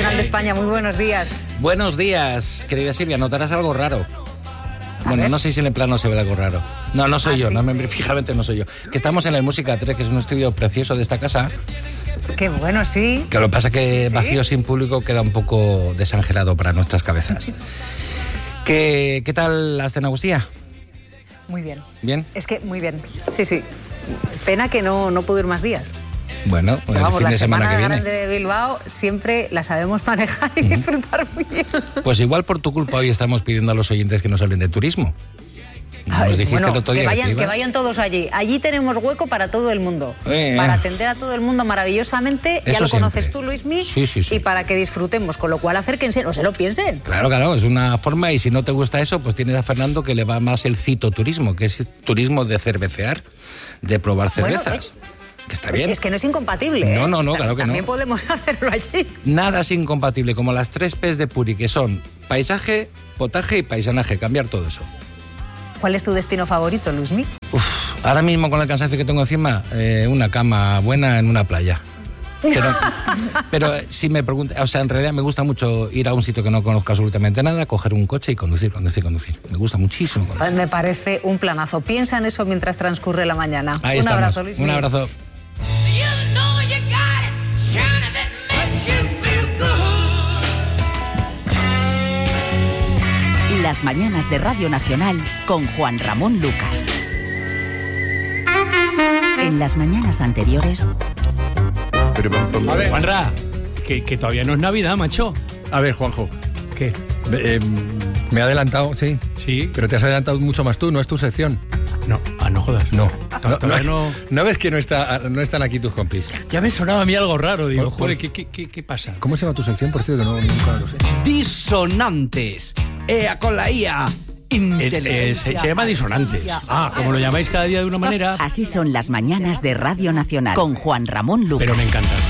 Nacional de España. Muy buenos días. Buenos días, querida Silvia. Notarás algo raro. Bueno, no sé si en el plano se ve algo raro. No soy yo, ¿sí? no, fijamente no soy yo. Que estamos en el Música 3, que es un estudio precioso de esta casa. Qué bueno, sí. Que lo que pasa es que Sí. vacío sin público queda un poco desangelado para nuestras cabezas. ¿Qué tal la cena, Agustía? Muy bien. ¿Bien? Es que muy bien. Sí. Pena que no puedo ir más días. Bueno, Pero el vamos, fin la de semana que viene. grande de Bilbao siempre la sabemos manejar y disfrutar muy bien. Pues igual por tu culpa hoy estamos pidiendo a los oyentes que nos hablen de turismo. Nos dijiste el otro día que vayan todos allí. Allí tenemos hueco para todo el mundo. Para atender a todo el mundo maravillosamente. Eso Ya lo conoces siempre. tú, Luismi. Sí. Y para que disfrutemos. Con lo cual, acérquense, no se lo piensen. Claro, es una forma, y si no te gusta eso, pues tienes a Fernando, que le va más el citoturismo, que es turismo de cervecear, de probar cervezas. Que está bien. Es que no es incompatible. No, claro que También no. podemos hacerlo allí. Nada es incompatible, como las 3 P's de Puri, que son paisaje, potaje y paisanaje, cambiar todo eso. ¿Cuál es tu destino favorito, Luismi? Ahora mismo, con el cansancio que tengo encima, una cama buena en una playa. Pero si me preguntas, o sea, en realidad me gusta mucho ir a un sitio que no conozco absolutamente nada, coger un coche y conducir. Me gusta muchísimo conducir. Me parece un planazo. Piensa en eso mientras transcurre la mañana. Ahí Un estamos. abrazo, Luismi. Un abrazo. Las mañanas de Radio Nacional con Juan Ramón Lucas. En las mañanas anteriores... A ver, Juanra, que todavía no es Navidad, macho. a ver, Juanjo. ¿Qué? Me he adelantado, sí. Sí. Pero te has adelantado mucho más tú, no es tu sección. No, no jodas. No. Todavía no. ¿No ves que no están aquí tus compis? Ya me sonaba a mí algo raro. Digo, Pues- joder, ¿qué pasa? ¿Cómo se llama tu sección, por cierto? Que nunca lo sé. Disonantes. Ea con la IA. Se llama disonantes. Como lo llamáis cada día de una manera. Así son las mañanas de Radio Nacional con Juan Ramón Lucas. Pero me encanta.